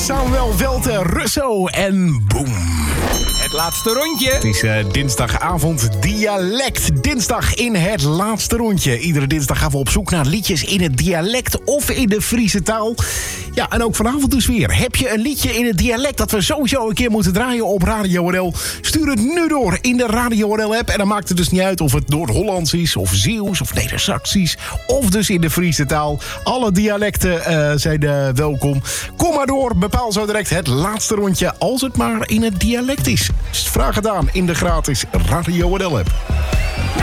Samuel Welte, Russo en Boom. Het laatste rondje. Het is dinsdagavond dialect. Dinsdag in het laatste rondje. Iedere dinsdag gaan we op zoek naar liedjes in het dialect of in de Friese taal. Ja, en ook vanavond dus weer. Heb je een liedje in het dialect dat we sowieso een keer moeten draaien op Radio NL? Stuur het nu door in de Radio NL app. En dan maakt het dus niet uit of het Noord-Hollands is, of Zeeuws, of Neder-Saxisch, of dus in de Friese taal. Alle dialecten zijn welkom. Kom maar door, bepaal zo direct het laatste rondje als het maar in het dialect is. Vraag het aan in de gratis Radio NL app.